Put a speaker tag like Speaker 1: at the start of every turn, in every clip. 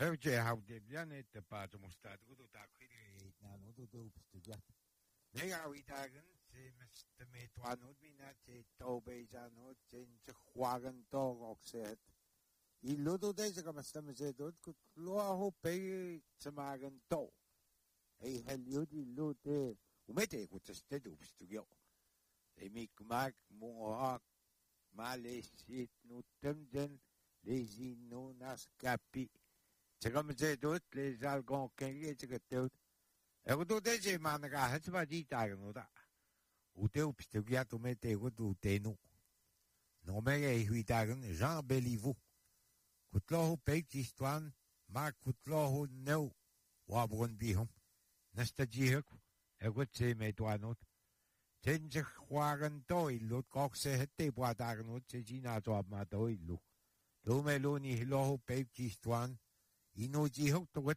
Speaker 1: Evce havdebyan tepatı mustadı do takiri nanu do pstuja. Nega witagen se mestme tuanud mina se tobejano se huagan to oxet. Illo do deze kamastame se do kutloa pe samagan to. Ei heliud illo te umete kuteste do pstuja. Emik mak mohak malesit nutemden les inonas capi. C'est comme c'est d'autres, les Algonquins, c'est que d'autres. Et vous d'autres, j'ai manqué, c'est pas dit, t'as raison, ou t'es ou piste, qui a tout mis, t'es ou t'es nous. Non, mais, il y a un Jean Béliveau. Coute là, au pays, histoire, ma coute là, au nez, ou à Brunbihom. N'est-ce dire, et vous, c'est mes doigts, notre. C'est une choirante, l'autre, quand c'est, t'es bois d'arnaud, c'est une azoab, ma toi, l'eau. L'eau, mais l'eau, ni là, au pays, histoire, Inodihok Towet,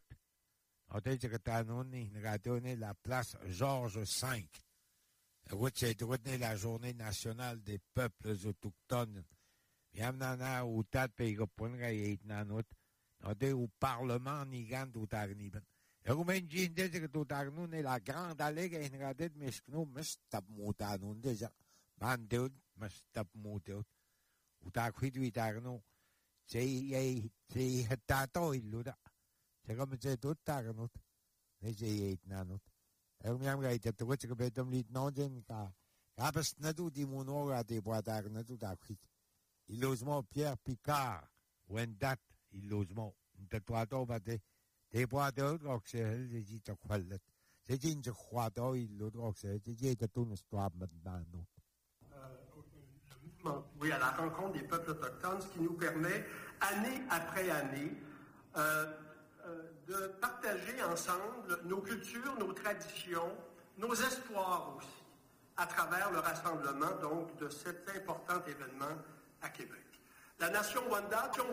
Speaker 1: la place Georges V. C'est la journée nationale des peuples autochtones. Yamnana ou tat peigopunga et nanot, au Parlement Nigan d'Utarniban. Et Roumain Jinde que Tutarnun est la grande allée et Radet Meskno Mestap Mutanun déjà. Bandeud Mestap Muteut. Utaquid Vitarno. C'est tato illuda. C'est comme c'est tout tarnut. Mais c'est nanut. Et on m'a dit que tu veux que lit non jen ka. Kapes nadu di monora de bois tarnatu d'acquit. Illosement Pierre Picard. Wendat illosement. Tatuato bate. Des bois d'autres oxel, c'est dit à qualet. C'est dit que croito illud oxel, c'est dit que tout ne soit maintenant.
Speaker 2: Oui, à la rencontre des peuples autochtones, ce qui nous permet, année après année, de partager ensemble nos cultures, nos traditions, nos espoirs aussi, à travers le rassemblement, donc, de cet important événement à Québec. La nation Wendat,